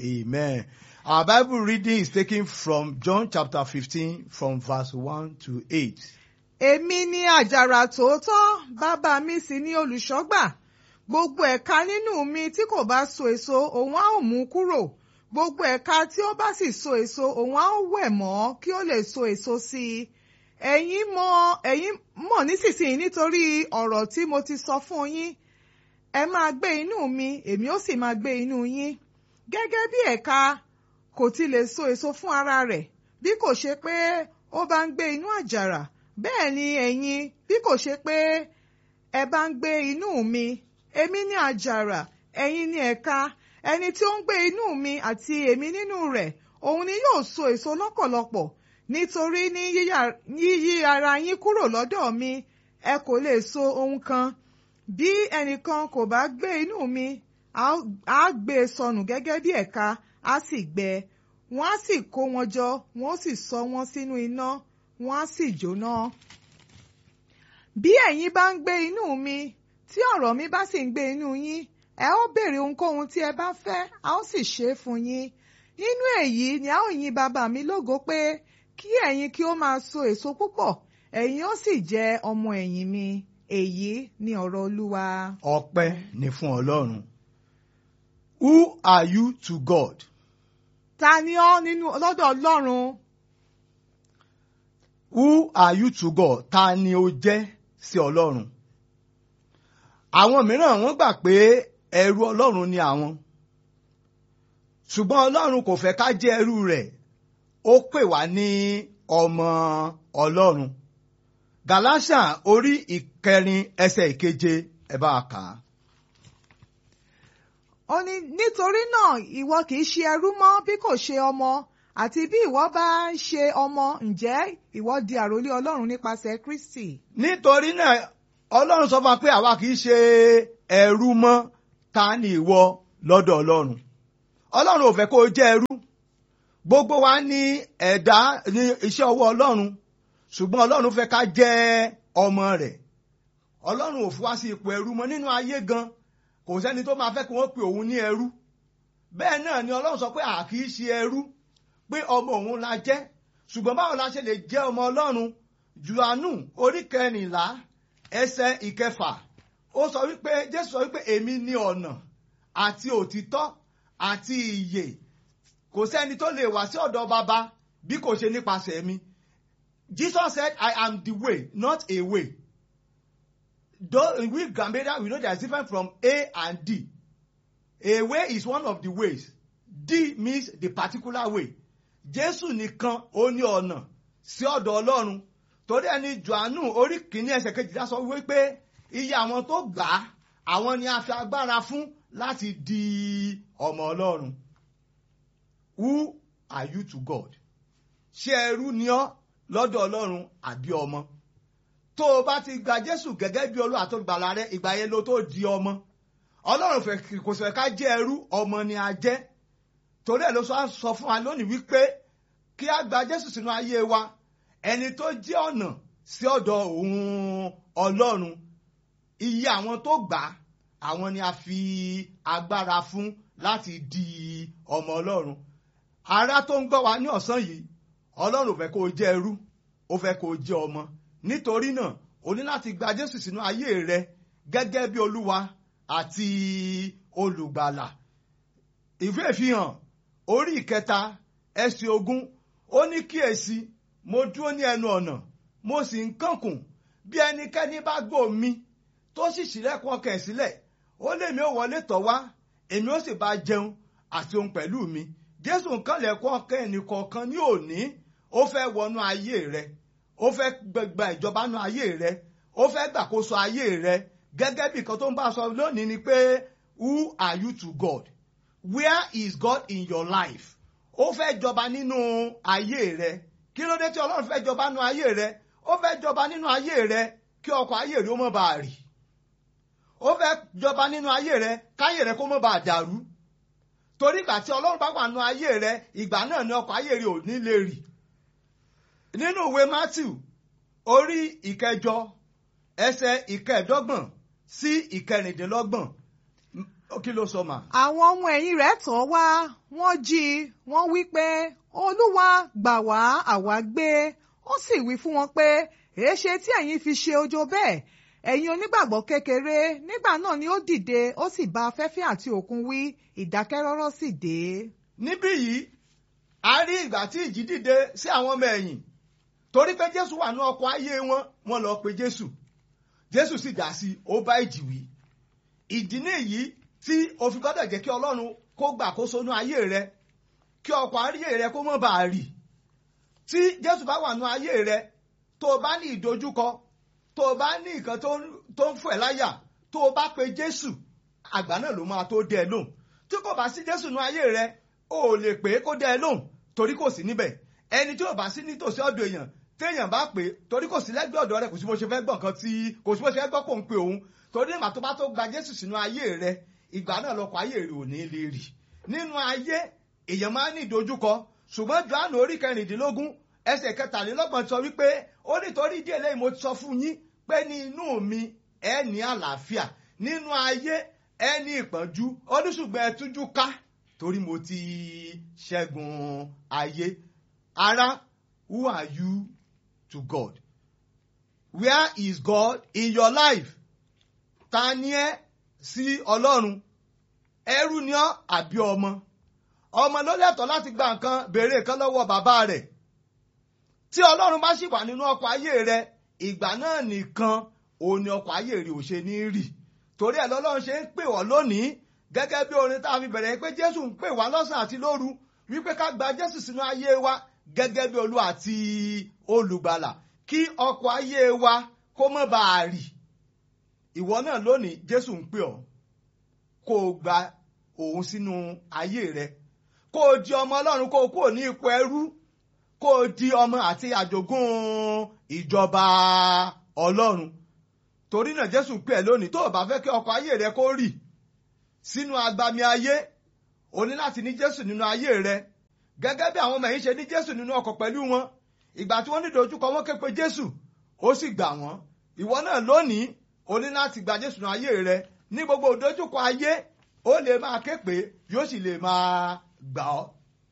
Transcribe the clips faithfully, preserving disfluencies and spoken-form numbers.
Amen. Our Bible reading is taken from John chapter fifteen from verse one to eight. Èmi ni àjàrà tòótọ́, bàbá mi sì ni olùṣọ́gbà. Gbogbo ẹ̀ka nínú mi tí kò bá so èso, òun á ò mú kúrò. Gbogbo ẹ̀ka tí ó bá sì so èso, òun á ò wẹ̀ mọ́ kí ó lè so èso sí i. Ẹ̀yin mọ̀, ẹ̀yin mọ̀ nísinsìnyí nítorí ọ̀rọ̀ tí mo ti sọ fún yín. Ẹ máa gbé inú mi, èmi ó sì máa gbé inú yín. Gẹ́gẹ́ bí ẹ̀ka kò ti lè so èso fún ara rẹ̀, bí kò ṣe pé ó bá ń gbé inú àjàrà, bẹ́ẹ̀ ni ẹ̀yin bí kò ṣe pé ẹ bá ń gbé inú mi. Èmi ni àjàrà, ẹ̀yin ni ẹ̀ka. Ẹni tí ó ń gbé inú mi àti èmi nínú rẹ̀, òun ni yóò so èso lọ́pọ̀lọpọ̀. Nítorí ní yíyí ara yín kúrò lọ́dọ̀ mi, ẹ kò lè so ohun kan. Bí ẹnìkan kò bá gbé inú mi, á gbé e sọnù gẹ́gẹ́ bí ẹ̀ka, á sì gbẹ. Wọ́n á sì kó wọn jọ, wọ́n ó sì sọ wọ́n sínú iná, wọ́n á sì jóná. Bí ẹ̀yin bá ń gbé inú mi, tí ọ̀rọ̀ mi bá sì ń gbé inú yín, ẹ ó béèrè ohunkóhun tí ẹ bá fẹ́, a ó sì ṣe é fún yín. Nínú èyí ni a ó yin bàbá mi lógo pé kí ẹ̀yin kí ó máa so èso púpọ̀, ẹ̀yin ó sì jẹ́ ọmọ ẹ̀yìn mi. Èyí ni ọ̀rọ̀ Olúwa. Ọpẹ́ ni fún Ọlọ́run. Who are you to God? Ta ni ọ́ nínú lọ́dọ̀ Ọlọ́run? Who are you to God? Ta ni o jẹ́ sí Ọlọ́run? Àwọn mìíràn wọ́n gbà pé ẹrú Ọlọ́run ni àwọn. Ṣùgbọ́n Ọlọ́run kò fẹ́ ká jẹ́ ẹrú rẹ̀. Ó pè wá ní ọmọ Ọlọ́run. Gàláṣà orí ìkẹrin ẹsẹ̀ ìkeje ẹ bá kà á. Ó ní nítorí náà ìwọ kì í ṣe ẹrú mọ́ bí kò ṣe ọmọ, àti bí ìwọ bá ń ṣe ọmọ, ǹjẹ́ ìwọ di àrólé Ọlọ́run nípasẹ̀ Kristi. Nítorí náà Ọlọ́run sọ fún wa pé àwa kì í ṣe ẹrú mọ́. Ta ni ìwọ lọ́dọ̀ Ọlọ́run? Ọlọ́run ò fẹ́ kó o jẹ́ ẹrú. Gbogbo wa ní ẹ̀dá ní iṣẹ́ ọwọ́ Ọlọ́run, ṣùgbọ́n Ọlọ́run fẹ́ ká jẹ́ ọmọ rẹ̀. Ọlọ́run ò fún wa sí ipò ẹrú mọ́ nínú ayé gan. Kò sẹ́ni tó máa fẹ́ kí wọ́n pe òun ní ẹrú. Bẹ́ẹ̀ náà ni Ọlọ́run sọ pé a kì í ṣe ẹrú, pé ọmọ òun la jẹ́. Ṣùgbọ́n báwo la ṣe lè jẹ́ ọmọ Ọlọ́run? Jòhánù orí kẹrìnlá ẹsẹ̀ ìkẹfà. Ó sọ wípé Jésù sọ wípé èmi ni ọ̀nà àti òtítọ́ àti ìyè. Kò sẹ́ni tó lè wá sí ọ̀dọ̀ bàbá bí kò ṣe nípasẹ̀ mi. Jesus said, I am the way, not a way. Though we Gambia, we know there is difference from A and D. A way is one of the ways. D means the particular way. Jésù nìkan ó ní ọ̀nà sí ọ̀dọ̀ Ọlọ́run. Torí ẹni Jòhánù orí kìíní ẹsẹ̀ kejìlá sọ wípé iye àwọn tó gbà á, àwọn ni a fi agbára fún láti di ọmọ Ọlọ́run. Who are you to God? Ṣé ẹrú ni ọ́ lọ́dọ̀ Ọlọ́run àbí ọmọ? Tó o bá ti gba Jésù gẹ́gẹ́ bí Olúwa àti olùgbàlà rẹ, ìgbà yẹn ló tó di ọmọ. Ọlọ́run kò fẹ́ ká jẹ́ ẹrú, ọmọ ni a jẹ́. Torí ẹ̀ ló sọ fún wa lónìí wípé kí a gba Jésù sínú ayé wa, ẹni tó jẹ́ ọ̀nà sí ọ̀dọ̀ òun Ọlọ́run. Iye àwọn tó gbà á, àwọn ni a fi agbára fún láti di ọmọ Ọlọ́run. Ará tó ń gbọ́ wa ní ọ̀sán yìí, Ọlọ́run ò fẹ́ kó o jẹ́ ẹrú, ó fẹ́ kó o jẹ́ ọmọ. Nítorí náà o ní láti gba Jésù sínú ayé rẹ gẹ́gẹ́ bí Olúwa àti olùgbàlà. Ìwé Ìfihàn orí ìkẹta ẹsẹ̀ ogún, ó ní kíyèsí mo dúró ní ẹnu ọ̀nà, mo sì ń kànkùn. Bí ẹnikẹ́ni bá gbọ́ mi tó sì ṣílẹ̀kùn ọkàn sílẹ̀, ó lèmi ó wọlé tọ̀ wá, èmi ó sì bá jẹun àti òun pẹ̀lú mi. Jésù ń kànlẹ̀kùn ọkàn ẹnìkọ̀ọ̀kan ní òní. Ó fẹ́ wọnú ayé rẹ, ó fẹ́ gba ìjọba nú ayé rẹ, ó fẹ́ gbàkóso ayé rẹ. Gẹ́gẹ́ bí nǹkan tó ń bá sọ lónìí ni pé who are you to God? Where is God in your life? Ó fẹ́ jọba nínú ayé rẹ. Kí ló dé tí Ọlọ́run fẹ́ jọba nínú ayé rẹ? Ó fẹ́ jọba nínú ayé rẹ kí ọkọ̀ ayé rẹ ó má bàa rì. Ó fẹ́ jọba nínú ayé rẹ káyé rẹ kó má bàa dàrú. Torí ìgbà tí Ọlọ́run bá wà nínú ayé rẹ, ìgbà náà ni ọkọ̀ ayé rẹ ò ní lè rì. Nínú ìwé Matthew orí ìkẹjọ ẹsẹ̀ ìkẹẹ̀dọ́gbọ̀n sí ìkẹrìndínlọ́gbọ̀n, kí ló sọ mà. àwọn ọmọ ẹ̀yìn rẹ̀ tọ̀ wá wọ́n jí i wọ́n wí pé olúwa gbà wá àwa gbé. ó sì wí fún wọn pé èéṣe tí ẹ̀yin fi ṣe ojo bẹ́ẹ̀ ẹ̀yin onígbàgbọ́ kékeré. nígbà náà ni ó dìde ó sì bá afẹ́fẹ́ àti òkun wí ìdákẹ́rọ́rọ́ sì dé. níbí yìí a rí ìgbà tí ìjì dìde sí àwọn ọmọ ẹ̀yìn torí pé jésù wà ní ọkọ̀ ayé wọn wọ́n lọ pe jésù jésù sì dá sí ó bá ìjì wí. ìdí nìyí tí o fi gbọ́dọ̀ jẹ́ kí ọlọ́run kó gbàkóso ní ayé rẹ kí ọkọ̀ ayé rẹ kó mọ́ bá a rì. tí jésù bá wà ní ayé rẹ tó o bá ní ìdojúkọ tó o bá ní nǹkan tó ń fò ẹ́ láyà tó o bá pe jésù àgbà náà ló máa tó dẹ ẹ lóhùn. tí kò bá sí jésù ní ayé rẹ o ò lè pè é kó dẹ ẹ lóhùn torí kò sí níbẹ̀. ẹni tí ò bá sí nítòsí ọ̀dọ̀ èèyàn téèyàn bá pè é torí kò sí lẹ́gbẹ̀ẹ́ ọ̀dọ̀ rẹ kò sí bó ṣe fẹ́ gbọ́ nǹkan tí kò sí bó ṣe fẹ́ gbọ́ kó ń pe òun torí nígbà tó bá tó gba jésù sínú ayé rẹ ìgbà náà lọkọ̀ ayé rẹ ò ní lè rì. nínú ayé èèyàn máa ń ní ìdojúkọ ṣùgbọ́n Jòhánù orí kẹrìndínlógún ẹsẹ̀ kẹtàlélọ́gbọ̀n sọ wípé ó nítorí ìdí eléyìí mo ti sọ fún yín pé ní inú mi ẹ ní àlàáfíà nínú ayé ẹ ní ìpọ́njú oníṣùgbọ́n ẹ tújú ká torí mo ti ṣẹ́gun ayé. Ará, who are you to God? Where is God in your life? Ta ni ẹ́ sí Ọlọ́run? Ẹrú ni ọ́ àbí ọmọ? Ọmọ ló lẹ́tọ̀ọ́ láti gba nǹkan béèrè kan lọ́wọ́ bàbá rẹ̀. Tí Ọlọ́run bá sì wà nínú ọkọ̀ ayé rẹ̀ ìgbà náà nìkan òun ni ọkọ̀ ayé rẹ̀ ò ṣe ní rì. Torí ẹ̀ lọ́lọ́run ṣe ń pè wọ́n lónìí gẹ́gẹ́ bí orin tá a fi bẹ̀rẹ̀ pé Jésù ń pè wá lọ́sàn àti lóru wípé ká gba Jésù sínú ayé wa gẹ́gẹ́ bí Olúwa àti olùgbàlà kí ọkọ̀ ayé wa kó má bàa rì. Ìwọ náà lónìí Jésù ń pè ọ́ kó o gba òun sínú ayé rẹ kó o di ọmọ Ọlọ́run kó o kúrò ní ipò ẹrú kó o di ọmọ àti àjogún ìjọba Ọlọ́run. Torí náà Jésù ń pè ẹ́ lónìí tó o bá fẹ́ kí ọkọ̀ ayé rẹ kó rì sínú agbami ayé o ní láti ní Jésù nínú ayé rẹ gẹ́gẹ́ bí àwọn ọmọ yìí ṣe ní Jésù nínú ọkọ̀ pẹ̀lú wọn. Ìgbà tí wọ́n ní ìdojúkọ wọ́n ké pe Jésù ó sì gbà wọ́n. Ìwọ náà lónìí o ní láti gba Jésù nínú ayé rẹ ní gbogbo ìdojúkọ ayé ó lè máa ké pé yóò sì lè máa gbà ọ́.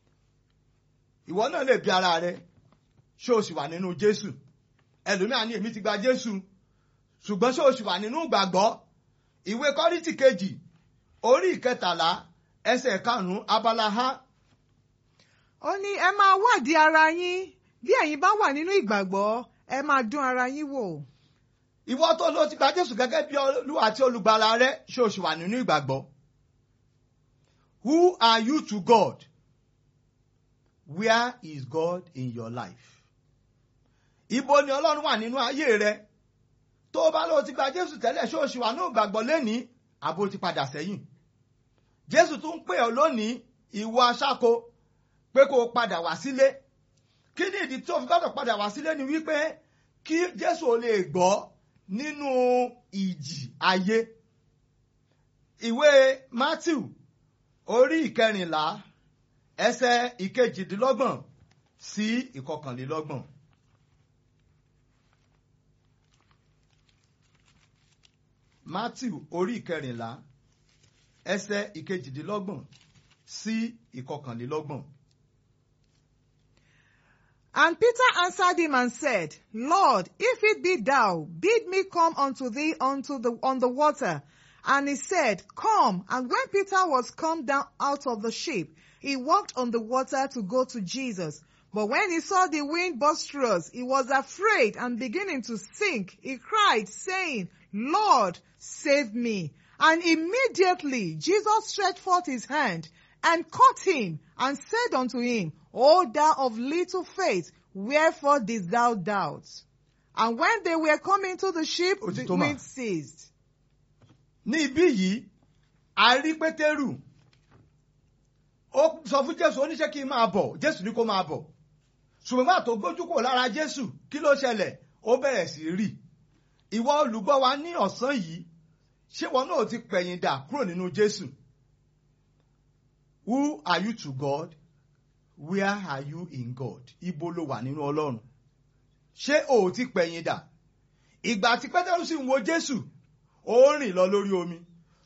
Ìwọ náà lè bi ara rẹ ṣé o sì wà nínú Jésù. Ẹlòmíràn ní èmi ti gba Jésù ṣùgbọ́n ṣé o sì wà nínú ìgbàgbọ́. Ìwé Kọ́ríńtì kejì orí ìkẹtàlá ẹsẹ̀ karùn-ún abala ha. ó ní ẹ máa wádìí ara yín bí ẹ̀yin bá wà nínú ìgbàgbọ́ ẹ máa dún ara yín wò. Ìwọ tó lọ ti gba Jésù gẹ́gẹ́ bí Olúwa àti olùgbàlà rẹ ṣé o sì wà nínú ìgbàgbọ́. Who are you to God? Where is God in your life? Ibo ni Ọlọ́run wà nínú ayé rẹ? Tó o bá lọ ti gba Jésù tẹ́lẹ̀ ṣé o sì wà nínú ìgbàgbọ́ lénìí àbò ti padà sẹ́yìn. Jésù tún pè ọ́ lónìí ìwọ aṣáko pé kó o padà wá sílé. Kí ni ìdí tó fi gbọ́dọ̀ padà wá sílé ni wípé kí Jésù ò lè gbọ́ nínú ìjì ayé. Ìwé Mátíù orí ìkẹrìnlá ẹsẹ̀ ìkejìdínlọ́gbọ̀n sí ìkọkànlélọ́gbọ̀n. Mátíù orí ìkẹrìnlá ẹsẹ̀ ìkejìdínlọ́gbọ̀n sí ìkọkànlélọ́gbọ̀n. And Peter answered him and said, Lord, if it be thou, bid me come unto thee unto the on the water. And he said, Come. And when Peter was come down out of the ship, he walked on the water to go to Jesus. But when he saw the wind boisterous, he was afraid, and beginning to sink, he cried, saying, Lord, save me. And immediately Jesus stretched forth his hand, and caught him, and said unto him, O thou of little faith, wherefore didst thou doubt? And when they were come into the ship, the wind ceased. Ní ibí yìí, a rí Pétérù. Ó sọ fún Jésù, ó ní ṣé kí n máa bọ̀. Jésù ní kó máa bọ̀. Ṣùgbọ́n bá tó gbójú kò lára Jésù, kí ló ṣẹlẹ̀? Ó bẹ̀rẹ̀ sí rì. Ìwọ olùgbọ́ wa ní ọ̀sán yìí, ṣé wọn náà ti pẹ̀yìn dà kúrò nínú Jésù? Who are you to God? Where are you in God? Ibo ló wà nínú Ọlọ́run? Ṣé o ò ti pẹ̀yìn dà? Ìgbà tí Pétérù sì ń wo Jésù, ó rìn lọ lórí omi.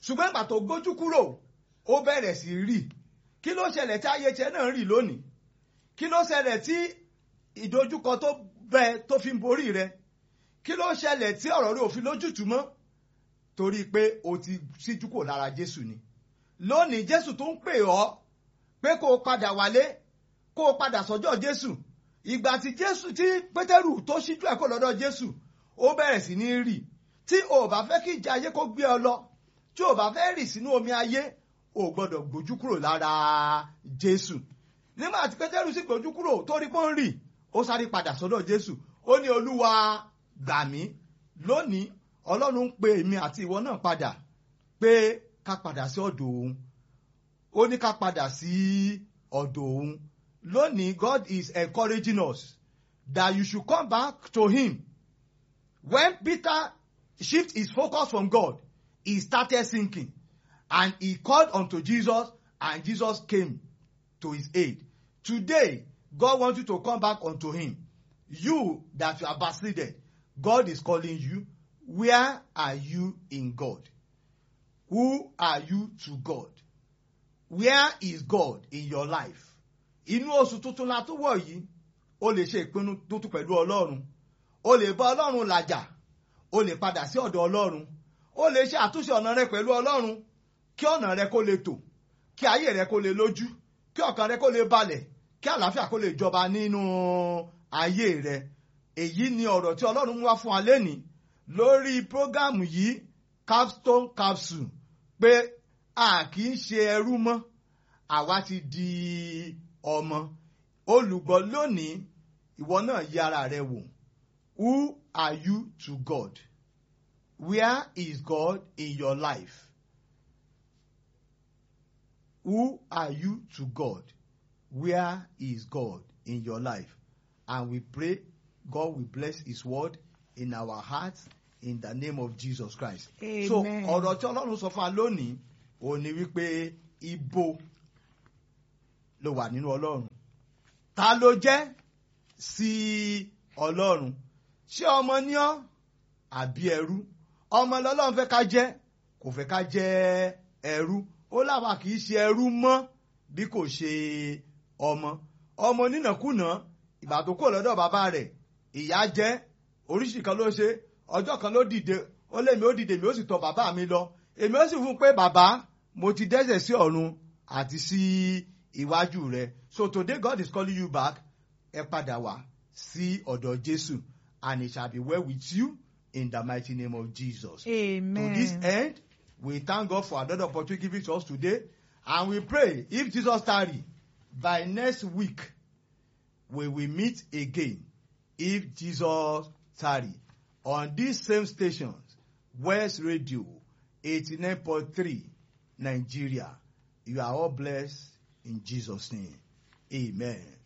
ṣùgbọ́n ìgbà tó gbójú kúrò ó bẹ̀rẹ̀ sí rí. Kí ló ṣẹlẹ̀ tí ayé tiẹ̀ náà rí lónìí? Kí ló ṣẹlẹ̀ tí ìdojúkọ tó bẹ tó fi ń borí rẹ? Kí ló ṣẹlẹ̀ tí ọ̀rọ̀ rẹ ò fi lójútùú mọ́? Torí pé o ti síjú kò lára Jésù ni. Lónìí Jésù tó ń pè ọ́ pé kó o padà wálé, kó o padà sọ́jọ́ Jésù. Ìgbà tí Jésù tí Pétérù tó ṣíjú ẹ̀ kó lọ́dọ̀ Jésù, ó bẹ̀rẹ̀ sí ní rì. Tí o bá fẹ́ kí ìjà ayé kó gbé ọ lọ, tí o bá fẹ́ rì sínú omi ayé, o gbọ́dọ̀ gbójú kúrò lára Jésù. Nígbà tí Pétérù sì gbójú kúrò tó rí pé ó ń rì, ó sáré padà sọ́dọ̀ Jésù. Ó ní Olúwa gbà mí. Lónìí Ọlọ́run ń pe èmi àti ìwọ náà padà pé ká padà sí ọ̀dọ̀ òun. Ó ní ká padà sí ọ̀dọ̀ òun. Lónìí God is encouraging us that you should come back to him. When Peter shift his focus from God, he started sinking. And he called unto Jesus, and Jesus came to his aid. Today, God wants you to come back unto him. You that you are backslided, God is calling you. Where are you in God? Who are you to God? Where is God in your life? Inú oṣù tuntun la tó wọ̀ yìí, o lè ṣe ìpinnu tuntun pẹ̀lú Ọlọ́run. O lè bá Ọlọ́run làjà. O lè padà sí ọ̀dọ̀ Ọlọ́run. O lè ṣe àtúnṣe ọ̀nà rẹ pẹ̀lú Ọlọ́run. Kí ọ̀nà rẹ kó lè tò. Kí ayé rẹ kó lè lójú. Kí ọkàn rẹ kó lè balẹ̀. Kí àlàáfíà kó lè jọba nínú ayé rẹ. Èyí ni ọ̀rọ̀ tí Ọlọ́run mú wá fún wa lénìí lórí prógámù yìí, Capstone Capsule, pé a kì í ṣe ẹrú mọ́, àwa ti di ọmọ. Olùgbọ́ lónìí, ìwọ náà yẹ ara rẹ wò. Who are you to God? Where is God in your life? Who are you to God? Where is God in your life? And we pray God will bless his word in our hearts in the name of Jesus Christ. Amen. So, ọ̀rọ̀ tí Ọlọ́run sọ fún wa lónìí, ó ní wípé ibo ló wà nínú Ọlọ́run. Ta ló jẹ́ sí Ọlọ́run? Ṣé ọmọ ni ọ́ àbí ẹrú? Ọmọ lọ́lọ́run fẹ́ ká jẹ́, kò fẹ́ ká jẹ́ ẹrú. Ó láwa kì í ṣe ẹrú mọ́ bí kò ṣe ọmọ. Ọmọ onínàkúnà, ìgbà tó kò lọ́dọ̀ bàbá rẹ̀, ìyà jẹ, oríṣìí kan ló ṣe, ọjọ́ kan ló dìde, ó lé mi ó dìde mi ó sì tọ̀ bàbá mi lọ. Èmi ó sì fún un pé bàbá, mo ti dẹ́ṣẹ̀ sí ọ̀run àti sí iwájú rẹ̀. So today God is calling you back. Ẹ padà wá sí ọ̀dọ̀ Jésù, and it shall be well with you in the mighty name of Jesus. Amen. To this end, we thank God for another opportunity given to us today, and we pray if Jesus tarry, by next week we will meet again. If Jesus tarry, on these same stations, West Radio eighty-nine point three, Nigeria. You are all blessed in Jesus' name. Amen.